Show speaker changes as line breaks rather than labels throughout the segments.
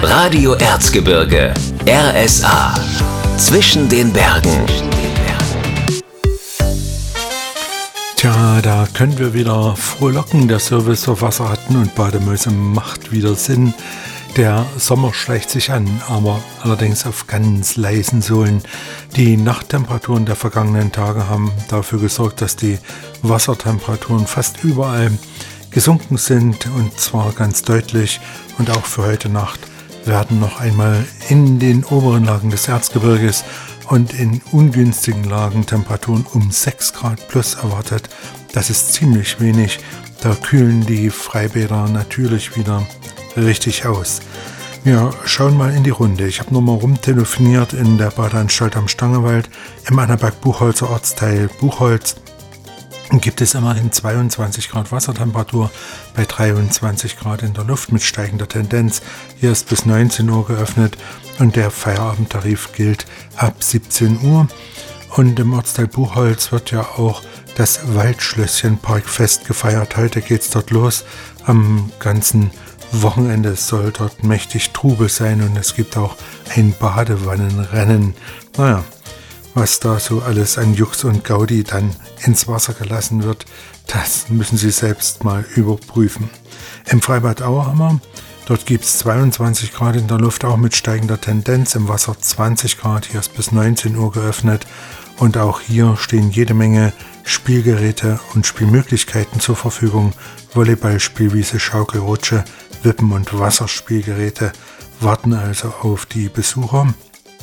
Radio Erzgebirge, RSA. Zwischen den Bergen.
Tja, da können wir wieder frohlocken. Der Service auf Wasserratten und Bademäuse macht wieder Sinn. Der Sommer schleicht sich an, aber allerdings auf ganz leisen Sohlen. Die Nachttemperaturen der vergangenen Tage haben dafür gesorgt, dass die Wassertemperaturen fast überall gesunken sind, und zwar ganz deutlich. Und auch für heute Nacht werden noch einmal in den oberen Lagen des Erzgebirges und in ungünstigen Lagen Temperaturen um 6 Grad plus erwartet. Das ist ziemlich wenig. Da kühlen die Freibäder natürlich wieder richtig aus. Wir schauen mal in die Runde. Ich habe nochmal rumtelefoniert in der Badeanstalt am Stangewald im Annaberg-Buchholzer Ortsteil Buchholz. Gibt es immerhin 22 Grad Wassertemperatur bei 23 Grad in der Luft mit steigender Tendenz. Hier ist bis 19 Uhr geöffnet und der Feierabendtarif gilt ab 17 Uhr. Und im Ortsteil Buchholz wird ja auch das Waldschlösschen Parkfest gefeiert. Heute geht's dort los. Am ganzen Wochenende soll dort mächtig Trubel sein und es gibt auch ein Badewannenrennen. Naja, was da so alles an Jux und Gaudi dann ins Wasser gelassen wird, das müssen Sie selbst mal überprüfen. Im Freibad Auerhammer, dort gibt es 22 Grad in der Luft, auch mit steigender Tendenz. Im Wasser 20 Grad, hier ist bis 19 Uhr geöffnet. Und auch hier stehen jede Menge Spielgeräte und Spielmöglichkeiten zur Verfügung. Volleyball, Spielwiese, Schaukelrutsche, Wippen- und Wasserspielgeräte warten also auf die Besucher.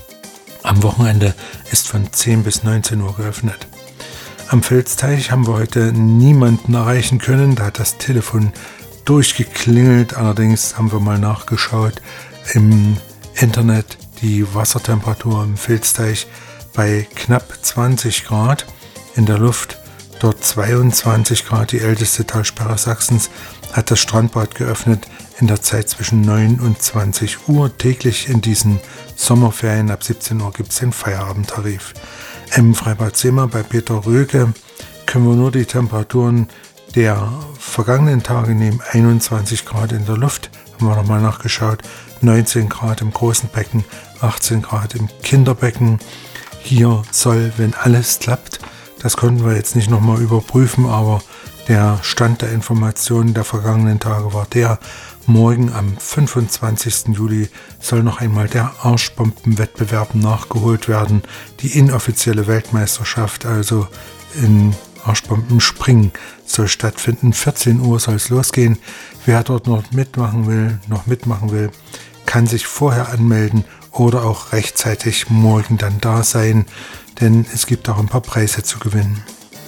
Am Wochenende ist von 10 bis 19 Uhr geöffnet. Am Filzteich haben wir heute niemanden erreichen können. Da hat das Telefon durchgeklingelt. Allerdings haben wir mal nachgeschaut im Internet. Die Wassertemperatur im Filzteich bei knapp 20 Grad. In der Luft dort 22 Grad. Die älteste Talsperre Sachsens hat das Strandbad geöffnet in der Zeit zwischen 9 und 20 Uhr. Täglich in diesen Sommerferien ab 17 Uhr gibt es den Feierabendtarif. Im Freibad Seemar bei Peter Röke können wir nur die Temperaturen der vergangenen Tage nehmen. 21 Grad in der Luft, haben wir nochmal nachgeschaut. 19 Grad im großen Becken, 18 Grad im Kinderbecken. Hier soll, wenn alles klappt, das konnten wir jetzt nicht nochmal überprüfen, aber der Stand der Informationen der vergangenen Tage war der: Morgen am 25. Juli soll noch einmal der Arschbombenwettbewerb nachgeholt werden. Die inoffizielle Weltmeisterschaft, also in Arschbombenspringen, soll stattfinden. 14 Uhr soll es losgehen. Wer dort noch mitmachen will, kann sich vorher anmelden oder auch rechtzeitig morgen dann da sein, denn es gibt auch ein paar Preise zu gewinnen.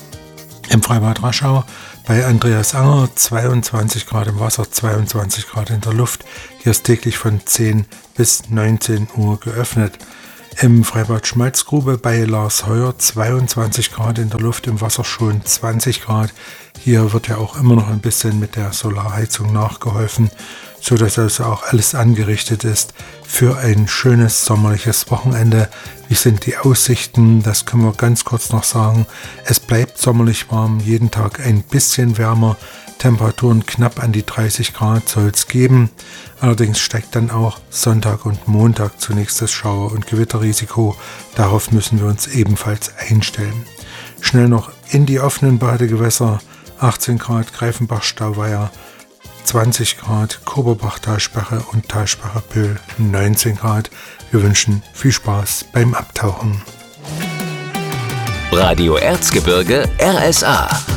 Im Freibad Raschau bei Andreas Anger 22 Grad im Wasser, 22 Grad in der Luft. Hier ist täglich von 10 bis 19 Uhr geöffnet. Im Freibad Schmalzgrube bei Lars Heuer 22 Grad in der Luft, im Wasser schon 20 Grad. Hier wird ja auch immer noch ein bisschen mit der Solarheizung nachgeholfen, sodass also auch alles angerichtet ist für ein schönes sommerliches Wochenende. Wie sind die Aussichten? Das können wir ganz kurz noch sagen. Es bleibt sommerlich warm, jeden Tag ein bisschen wärmer. Temperaturen knapp an die 30 Grad soll es geben. Allerdings steigt dann auch Sonntag und Montag zunächst das Schauer- und Gewitterrisiko. Darauf müssen wir uns ebenfalls einstellen. Schnell noch in die offenen Badegewässer. 18 Grad Greifenbach-Stauweiher, 20 Grad Koberbach-Talsperre und Talsperre-Pöhl, 19 Grad. Wir wünschen viel Spaß beim Abtauchen.
Radio Erzgebirge, RSA.